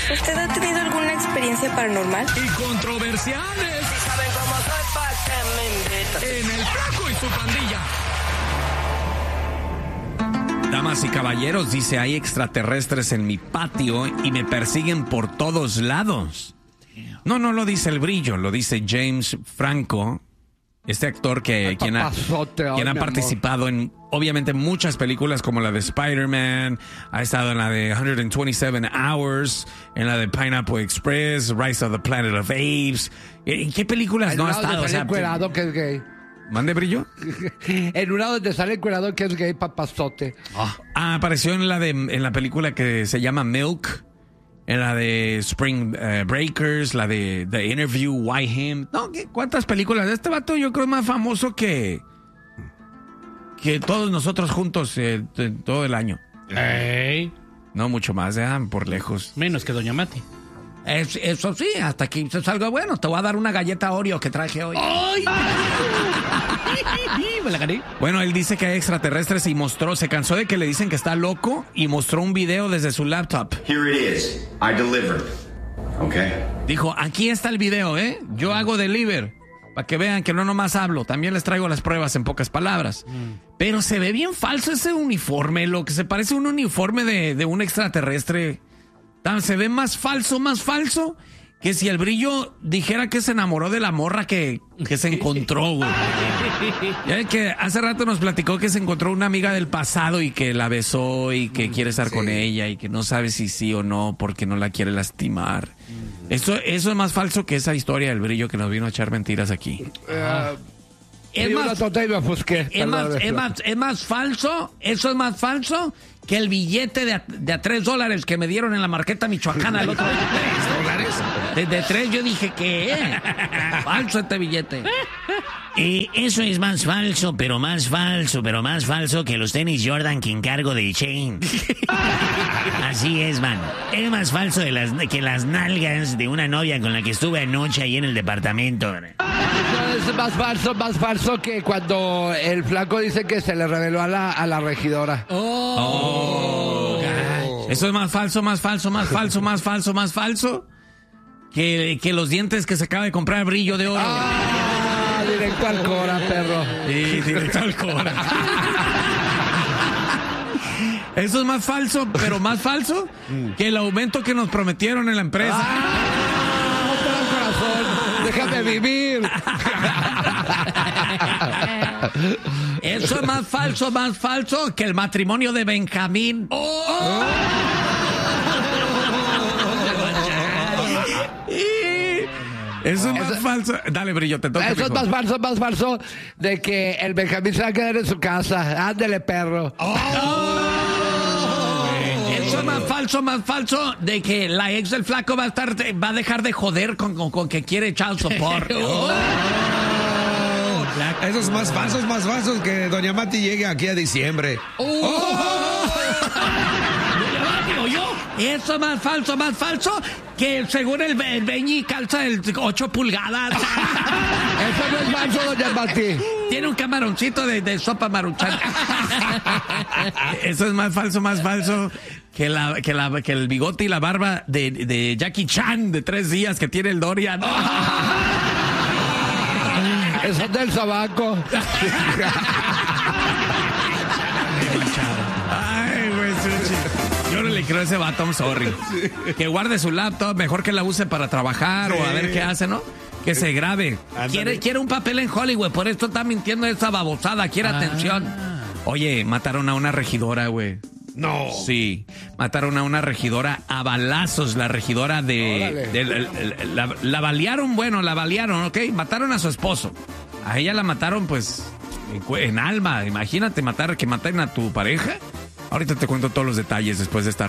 ¿Usted ha tenido alguna experiencia paranormal? Y controversiales. ¿Saben cómo soy? ¿Pa' qué me invitan? En El Flaco y su pandilla. Damas y caballeros, dice, hay extraterrestres en mi patio y me persiguen por todos lados. No lo dice El Brillo, lo dice James Franco, este actor quien ha participado en, obviamente, muchas películas como la de Spider-Man, ha estado en la de 127 Hours, en la de Pineapple Express, Rise of the Planet of Apes. ¿En qué películas no ha estado? O sea, encuerado que es gay. ¿Mande, Brillo? En una donde sale encuerado que es gay, papazote. Apareció en la película que se llama Milk, en la de Spring Breakers, la de The Interview, Why Him. No, ¿cuántas películas? Este vato yo creo es más famoso que todos nosotros juntos todo el año. Ey. No mucho más, por lejos. Menos que Doña Mati. Eso sí, hasta que es algo bueno. Te voy a dar una galleta Oreo que traje hoy. ¡Ay! Me la gané. Bueno, él dice que hay extraterrestres y se cansó de que le dicen que está loco y mostró un video desde su laptop. Here it is. I delivered. Okay. Dijo, aquí está el video, yo hago deliver. Para que vean que no nomás hablo, también les traigo las pruebas en pocas palabras. Pero se ve bien falso ese uniforme, lo que se parece a un uniforme de un extraterrestre. Se ve más falso que si El Brillo dijera que se enamoró de la morra que se encontró, güey. Ya ves que hace rato nos platicó que se encontró una amiga del pasado y que la besó y que quiere estar con ella y que no sabe si sí o no porque no la quiere lastimar. Eso es más falso que esa historia del Brillo que nos vino a echar mentiras aquí. Es más falso, eso es más falso que el billete de a $3 que me dieron en la Marqueta Michoacana el otro día. ¿$3? De 3 yo dije que falso este billete. Eso es más falso que los tenis Jordan que encargo de Chain. Así es, man. Es más falso que las nalgas de una novia con la que estuve anoche ahí en el departamento. Es más falso que cuando el flaco dice que se le reveló a la regidora. Eso es más falso que los dientes que se acaba de comprar Brillo de Oro. Directo al Cora, perro. Sí, directo al Cora. Eso es más falso, pero más falso que el aumento que nos prometieron en la empresa. Corazón, déjame vivir. Eso es más falso que el matrimonio de Benjamín. Eso es más falso. Dale, Brillo, te toca. Eso es más falso de que el Benjamín se va a quedar en su casa. Ándele, perro. Eso es más falso de que la ex del flaco va a dejar de joder con que quiere child support. Eso es más falso que Doña Mati llegue aquí a diciembre. Eso es más falso que según el Beñi calza el 8 pulgadas. Eso no es falso, Doña Mati. Tiene un camaroncito de sopa maruchan. Eso es más falso que el bigote y la barba de Jackie Chan de 3 días que tiene el Dorian. Eso es del sobaco. Ay, güey, yo no le creo a ese vato, I'm sorry. Que guarde su laptop, mejor que la use para trabajar o a ver qué hace, ¿no? Que se grabe. Quiere un papel en Hollywood, por esto está mintiendo esa babosada, quiere atención. Oye, mataron a una regidora, güey. No. Sí, mataron a una regidora a balazos, la regidora la balearon, ¿ok? Mataron a su esposo. A ella la mataron, pues, en alma. Imagínate que maten a tu pareja. Ahorita te cuento todos los detalles después de esta